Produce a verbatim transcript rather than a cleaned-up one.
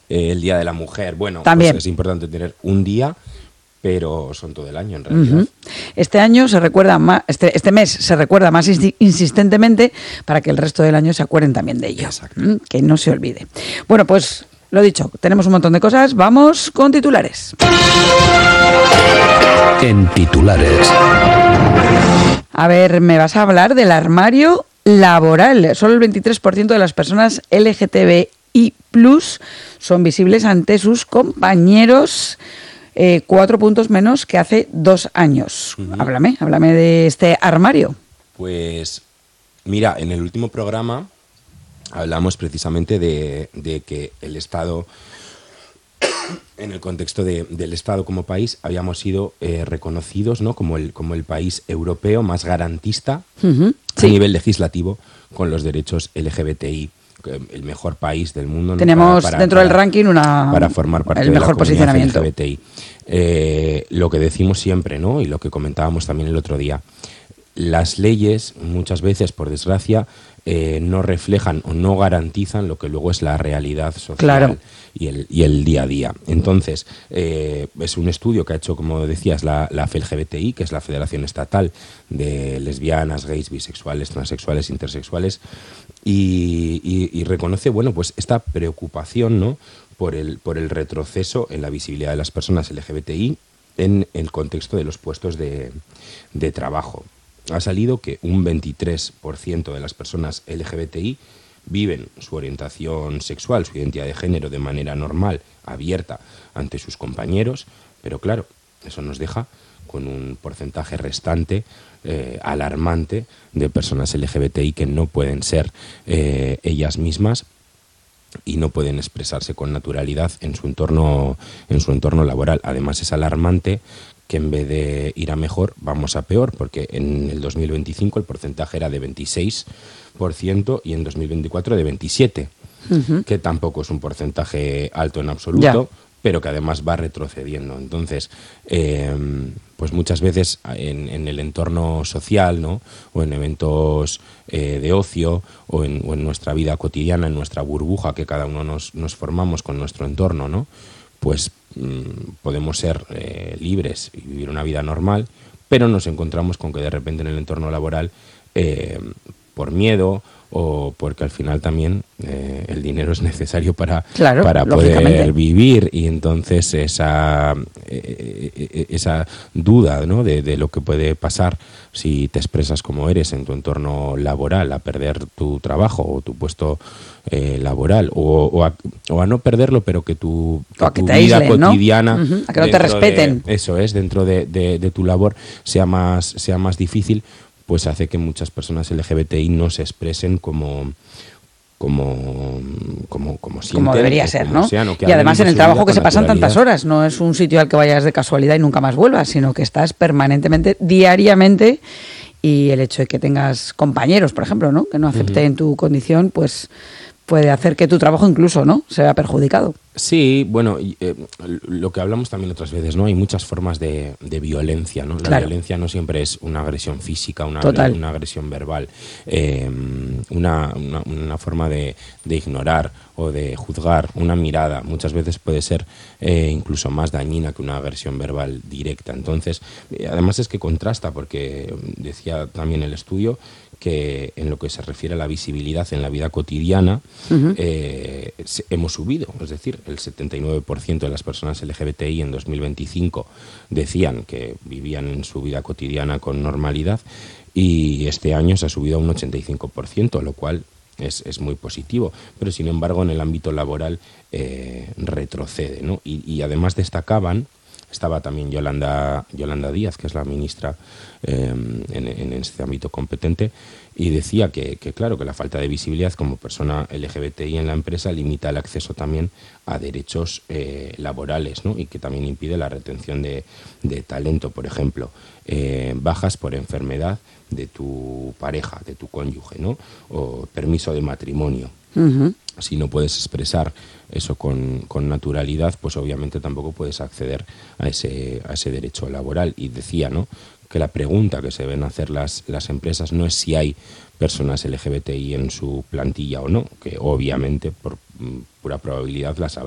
eh, el Día de la Mujer. Bueno, también pues es importante tener un día, pero son todo el año en realidad. Uh-huh. Este año se recuerda más, este, este mes se recuerda más insistentemente para que el resto del año se acuerden también de ello. Exacto. ¿Mm? Que no se olvide. Bueno, pues lo dicho, tenemos un montón de cosas. Vamos con titulares. En titulares. A ver, me vas a hablar del armario laboral. Solo el veintitrés por ciento de las personas L G T B I plus son visibles ante sus compañeros. Eh, cuatro puntos menos que hace dos años. Uh-huh. Háblame, háblame de este armario. Pues mira, en el último programa hablamos precisamente de, de que el Estado, en el contexto de, del Estado como país, habíamos sido eh, reconocidos, ¿no?, como el, como el país europeo más garantista uh-huh. sí. a nivel legislativo con los derechos L G B T I. El mejor país del mundo, ¿no? Tenemos para, para, dentro para, del ranking una para formar parte el de mejor la posicionamiento. L G B T I. Eh, lo que decimos siempre, ¿no?, y lo que comentábamos también el otro día, las leyes muchas veces, por desgracia, eh, no reflejan o no garantizan lo que luego es la realidad social. Claro. Y el, y el día a día. Entonces, eh, es un estudio que ha hecho, como decías, la, la F L G B T I, que es la Federación Estatal de Lesbianas, Gays, Bisexuales, Transexuales, Intersexuales, y, y, y reconoce, bueno, pues esta preocupación, ¿no?, por el, por el retroceso en la visibilidad de las personas L G B T I en el contexto de los puestos de, de trabajo. Ha salido que un veintitrés por ciento de las personas L G B T I viven su orientación sexual, su identidad de género de manera normal, abierta ante sus compañeros, pero claro, eso nos deja con un porcentaje restante eh, alarmante de personas L G B T I que no pueden ser eh, ellas mismas y no pueden expresarse con naturalidad en su entorno, en su entorno laboral. Además, es alarmante que en vez de ir a mejor, vamos a peor, porque en el dos mil veinticinco el porcentaje era de veintiséis por ciento y en dos mil veinticuatro de veintisiete por ciento, uh-huh. que tampoco es un porcentaje alto en absoluto, ya. pero que además va retrocediendo. Entonces, eh, pues muchas veces en, en el entorno social, ¿no?, o en eventos eh, de ocio, o en, o en nuestra vida cotidiana, en nuestra burbuja que cada uno nos, nos formamos con nuestro entorno, ¿no?, pues mmm, podemos ser eh, libres y vivir una vida normal, pero nos encontramos con que de repente en el entorno laboral, eh, por miedo o porque al final también eh, el dinero es necesario para, claro, para poder vivir, y entonces esa, eh, esa duda, ¿no?, de, de lo que puede pasar si te expresas como eres en tu entorno laboral, a perder tu trabajo o tu puesto eh, laboral, o, o, a, o a no perderlo, pero que tu, que que tu te vida aíslen, cotidiana, ¿no? Uh-huh. A que no te respeten. De, eso es, dentro de, de, de tu labor sea más, sea más difícil, pues hace que muchas personas L G B T I no se expresen como como como como sienten, como debería ser, como ¿no? sean, o que y además en el trabajo que se pasan naturalidad. tantas horas, no es un sitio al que vayas de casualidad y nunca más vuelvas, sino que estás permanentemente, diariamente, y el hecho de que tengas compañeros, por ejemplo, ¿no?, que no acepten uh-huh. tu condición, pues puede hacer que tu trabajo incluso, ¿no?, se vea perjudicado. Sí, bueno, eh, lo que hablamos también otras veces, ¿no? Hay muchas formas de, de violencia, ¿no? La claro. violencia no siempre es una agresión física, una, Total. una agresión verbal, eh, una, una, una forma de, de ignorar o de juzgar, una mirada. Muchas veces puede ser eh, incluso más dañina que una agresión verbal directa. Entonces, eh, además es que contrasta, porque decía también el estudio que en lo que se refiere a la visibilidad en la vida cotidiana, uh-huh. eh, hemos subido, es decir, el setenta y nueve por ciento de las personas L G B T I en dos mil veinticinco decían que vivían en su vida cotidiana con normalidad, y este año se ha subido a un ochenta y cinco por ciento, lo cual es, es muy positivo, pero sin embargo en el ámbito laboral eh, retrocede, ¿no? Y, y además destacaban, estaba también Yolanda, Yolanda Díaz, que es la ministra eh, en, en este ámbito competente, y decía que, que, claro, que la falta de visibilidad como persona L G B T I en la empresa limita el acceso también a derechos eh, laborales, ¿no?, y que también impide la retención de, de talento. Por ejemplo, eh, bajas por enfermedad de tu pareja, de tu cónyuge, ¿no?, o permiso de matrimonio. Uh-huh. Si no puedes expresar eso con, con naturalidad, pues obviamente tampoco puedes acceder a ese, a ese derecho laboral. Y decía, ¿no?, que la pregunta que se deben hacer las, las empresas no es si hay personas L G B T I en su plantilla o no, que obviamente por pura probabilidad las habrá.